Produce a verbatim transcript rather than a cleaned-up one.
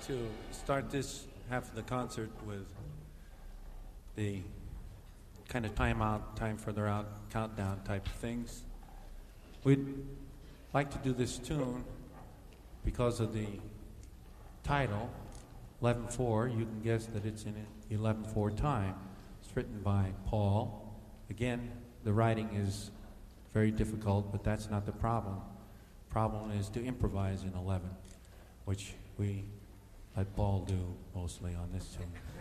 to start this half of the concert with the kind of time out, time further out, countdown type of things. We'd like to do this tune because of the title, eleven four. You can guess that it's in eleven four time. It's written by Paul. Again, the writing is very difficult, but that's not the problem. Problem is to improvise in eleven, which we let Paul do mostly on this tune.